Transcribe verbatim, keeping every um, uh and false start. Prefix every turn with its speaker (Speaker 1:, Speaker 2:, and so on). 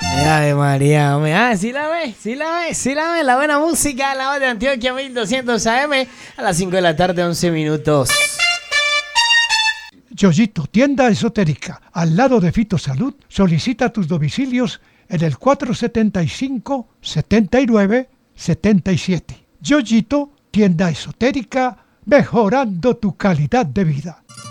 Speaker 1: Ave María, hombre. Ah, sí la ve, sí la ve, sí la ve. La buena música, la voz de Antioquia mil doscientos A M a las cinco de la tarde, once minutos.
Speaker 2: Yoyito, tienda esotérica, al lado de Fito Salud. Solicita tus domicilios en el cuatro setenta y cinco, setenta y nueve, setenta y siete. Yoyito, tienda esotérica, mejorando tu calidad de vida.